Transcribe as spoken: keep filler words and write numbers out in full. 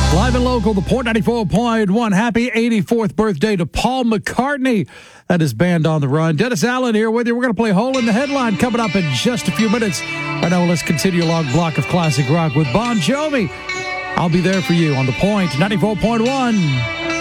Live and local, the Port ninety-four point one. Happy eighty-fourth birthday to Paul McCartney. That is Band on the Run. Dennis Allen here with you. We're going to play Hole in the Headline coming up in just a few minutes. Right now, let's continue a long block of classic rock with Bon Jovi. I'll be there for you on the Point ninety-four point one.